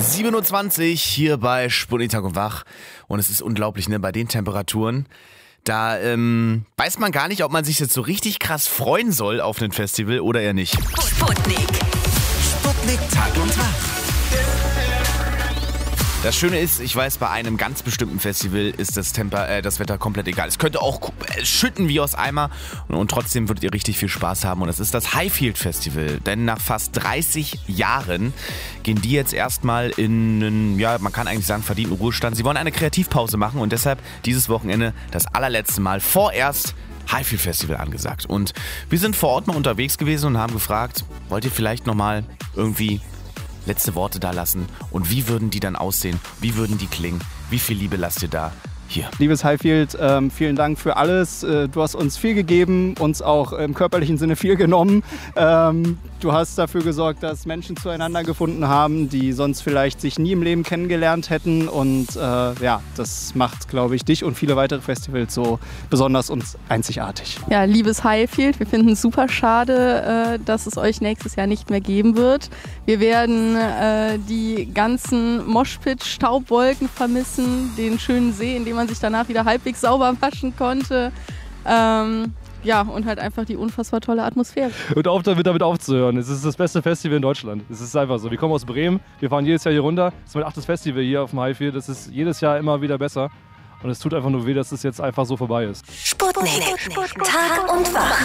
7:20 Uhr hier bei Sputnik Tag und Wach. Und es ist unglaublich, ne? Bei den Temperaturen, da weiß man gar nicht, ob man sich jetzt so richtig krass freuen soll auf ein Festival oder eher nicht. Sputnik. Sputnik Tag und Wach. Das Schöne ist, ich weiß, bei einem ganz bestimmten Festival ist das Wetter komplett egal. Es könnte auch schütten wie aus Eimer und trotzdem würdet ihr richtig viel Spaß haben. Und das ist das Highfield Festival. Denn nach fast 30 Jahren gehen die jetzt erstmal in einen, ja, man kann eigentlich sagen, verdienten Ruhestand. Sie wollen eine Kreativpause machen und deshalb dieses Wochenende das allerletzte Mal vorerst Highfield Festival angesagt. Und wir sind vor Ort mal unterwegs gewesen und haben gefragt, wollt ihr vielleicht nochmal irgendwie letzte Worte da lassen und wie würden die dann aussehen, wie würden die klingen, wie viel Liebe lasst ihr da? Hier. Liebes Highfield, vielen Dank für alles. Du hast uns viel gegeben, uns auch im körperlichen Sinne viel genommen. Du hast dafür gesorgt, dass Menschen zueinander gefunden haben, die sonst vielleicht sich nie im Leben kennengelernt hätten. Und ja, das macht, glaube ich, dich und viele weitere Festivals so besonders und einzigartig. Ja, liebes Highfield, wir finden es super schade, dass es euch nächstes Jahr nicht mehr geben wird. Wir werden die ganzen Moshpit-Staubwolken vermissen, den schönen See, in dem man sich danach wieder halbwegs sauber waschen konnte. Ja, und halt einfach die unfassbar tolle Atmosphäre. Und auf damit aufzuhören. Es ist das beste Festival in Deutschland. Es ist einfach so. Wir kommen aus Bremen, wir fahren jedes Jahr hier runter. Das ist mein 8. Festival hier auf dem Highfield. Das ist jedes Jahr immer wieder besser. Und es tut einfach nur weh, dass es jetzt einfach so vorbei ist. Sputnik. Tag und Wach.